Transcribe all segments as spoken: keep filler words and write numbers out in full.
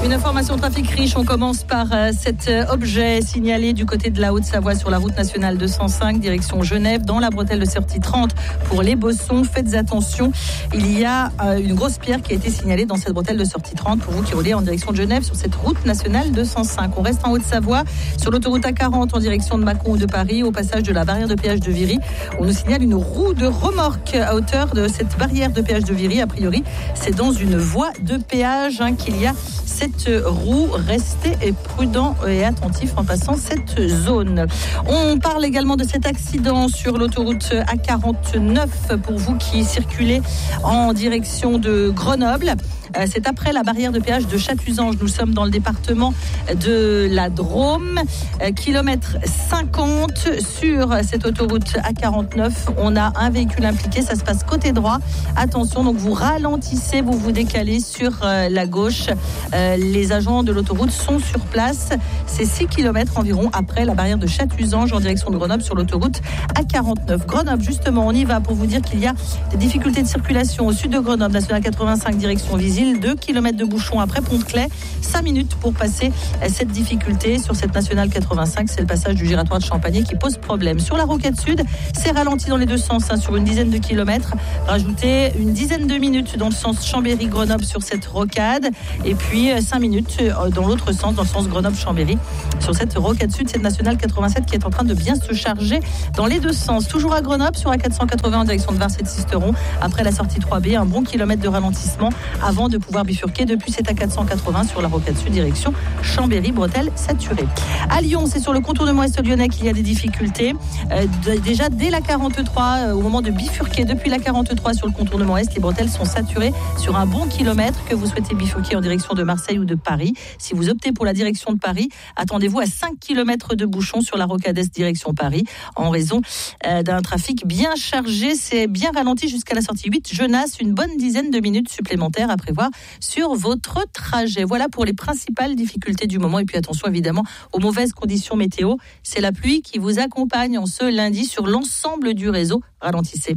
Une information trafic riche, on commence par euh, cet euh, objet signalé du côté de la Haute-Savoie sur la route nationale deux cent cinq, direction Genève, dans la bretelle de sortie trente pour les Bossons. Faites attention, il y a euh, une grosse pierre qui a été signalée dans cette bretelle de sortie trente pour vous qui roulez en direction de Genève sur cette route nationale deux cent cinq. On reste en Haute-Savoie, sur l'autoroute A quarante en direction de Mâcon ou de Paris, au passage de la barrière de péage de Viry. On nous signale une roue de remorque à hauteur de cette barrière de péage de Viry. A priori, c'est dans une voie de péage hein, qu'il y a cette roue. Restez prudents et attentifs en passant cette zone. On parle également de cet accident sur l'autoroute A quarante-neuf pour vous qui circulez en direction de Grenoble. C'est après la barrière de péage de Chatuzange. Nous sommes dans le département de la Drôme. Kilomètre cinquante sur cette autoroute A quarante-neuf. On a un véhicule impliqué. Ça se passe côté droit. Attention, donc vous ralentissez, vous vous décalez sur la gauche. Les agents de l'autoroute sont sur place. C'est six kilomètres environ après la barrière de Chatuzange en direction de Grenoble sur l'autoroute A quarante-neuf. Grenoble, justement, on y va pour vous dire qu'il y a des difficultés de circulation au sud de Grenoble, nationale quatre-vingt-cinq direction Visil. deux kilomètres de bouchon après Pont-de-Claix, cinq minutes pour passer cette difficulté sur cette nationale quatre-vingt-cinq. C'est le passage du giratoire de Champagné qui pose problème. Sur la Rocade Sud, c'est ralenti dans les deux sens hein, sur une dizaine de kilomètres. Rajoutez une dizaine de minutes dans le sens Chambéry-Grenoble sur cette rocade et puis cinq minutes dans l'autre sens, dans le sens Grenoble-Chambéry sur cette Rocade Sud, cette nationale quatre-vingt-sept qui est en train de bien se charger dans les deux sens. Toujours à Grenoble sur A quatre cent quatre-vingts en direction de Vars et de Sisteron. Après la sortie trois B, un bon kilomètre de ralentissement avant de pouvoir bifurquer depuis cette A quatre cent quatre-vingts sur la Rocade Sud direction Chambéry, bretelle saturée. À Lyon, c'est sur le contournement est lyonnais qu'il y a des difficultés. Euh, d- déjà dès la quarante-trois, euh, au moment de bifurquer depuis la quarante-trois sur le contournement est, les bretelles sont saturées sur un bon kilomètre que vous souhaitez bifurquer en direction de Marseille ou de Paris. Si vous optez pour la direction de Paris, attendez-vous à cinq kilomètres de bouchons sur la Rocade Est direction Paris en raison euh, d'un trafic bien chargé. C'est bien ralenti jusqu'à la sortie huit Genasse, une bonne dizaine de minutes supplémentaires à prévoir sur votre trajet. Voilà pour les principales difficultés du moment. Et puis attention évidemment aux mauvaises conditions météo. C'est la pluie qui vous accompagne en ce lundi sur l'ensemble du réseau. Ralentissez.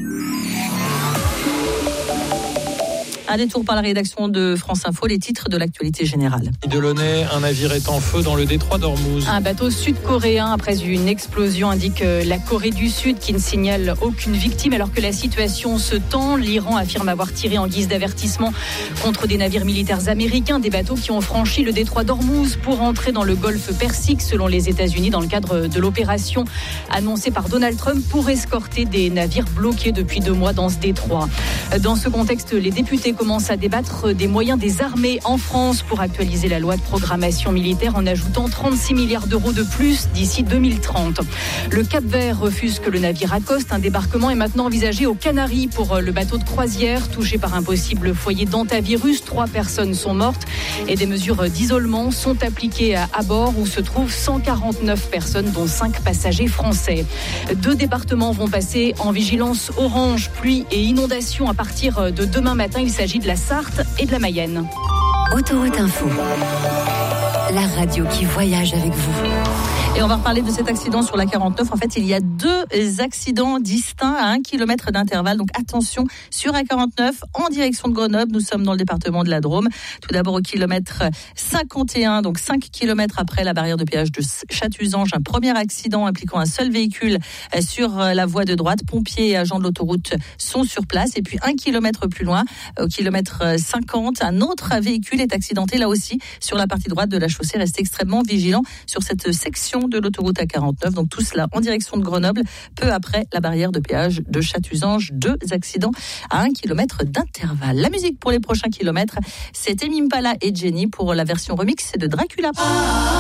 Un détour par la rédaction de France Info, les titres de l'actualité générale. Delaunay, un navire est en feu dans le détroit d'Ormuz. Un bateau sud-coréen, après une explosion, indique la Corée du Sud qui ne signale aucune victime alors que la situation se tend. L'Iran affirme avoir tiré en guise d'avertissement contre des navires militaires américains, des bateaux qui ont franchi le détroit d'Ormuz pour entrer dans le golfe Persique, selon les États-Unis, dans le cadre de l'opération annoncée par Donald Trump pour escorter des navires bloqués depuis deux mois dans ce détroit. Dans ce contexte, les députés commence à débattre des moyens des armées en France pour actualiser la loi de programmation militaire en ajoutant trente-six milliards d'euros de plus d'ici deux mille trente. Le Cap-Vert refuse que le navire accoste. Un débarquement est maintenant envisagé aux Canaries pour le bateau de croisière touché par un possible foyer d'hantavirus. Trois personnes sont mortes et des mesures d'isolement sont appliquées à, à bord où se trouvent cent quarante-neuf personnes dont cinq passagers français. Deux départements vont passer en vigilance orange, pluie et inondation à partir de demain matin. Il s'agit de la Sarthe et de la Mayenne. Autoroute Info, la radio qui voyage avec vous. Et on va reparler de cet accident sur la quarante-neuf. En fait, il y a deux accidents distincts à un kilomètre d'intervalle. Donc attention, sur A quarante-neuf, en direction de Grenoble, nous sommes dans le département de la Drôme. Tout d'abord au kilomètre cinquante et un, donc cinq kilomètres après la barrière de péage de Chatuzange. Un premier accident impliquant un seul véhicule sur la voie de droite. Pompiers et agents de l'autoroute sont sur place. Et puis un kilomètre plus loin, au kilomètre cinquante, un autre véhicule est accidenté là aussi sur la partie droite de la chaussée. Restez extrêmement vigilants sur cette section de l'autoroute A quarante-neuf. Donc tout cela en direction de Grenoble, peu après la barrière de péage de Chatuzange. Deux accidents à un kilomètre d'intervalle. La musique pour les prochains kilomètres, c'est Tame Impala et Jenny pour la version remix de Dracula.